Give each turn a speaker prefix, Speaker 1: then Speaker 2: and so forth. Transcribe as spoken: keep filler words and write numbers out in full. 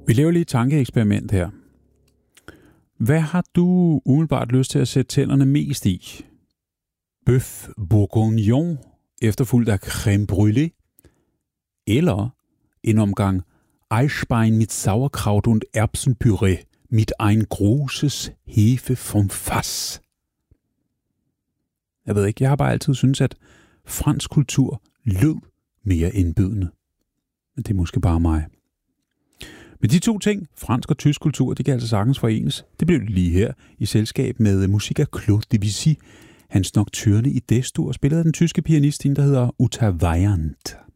Speaker 1: Vi laver lige et tankeeksperiment her. Hvad har du umiddelbart lyst til at sætte tænderne mest i? Bøf bourguignon, efterfulgt af crème brûlée? Eller en omgang Eisbein mit Sauerkraut und Erbsenpüree mit ein großes Hefe vom Fass? Jeg ved ikke, jeg har bare altid syntes, at fransk kultur lød mere indbydende. Men det er måske bare mig. Men de to ting, fransk og tysk kultur, de kan altså sagtens forenes. Det blev det lige her i selskab med musik af Claude Debussy, hans nocturne i D-dur, spillet af den tyske pianist, der hedder Uta Weyand.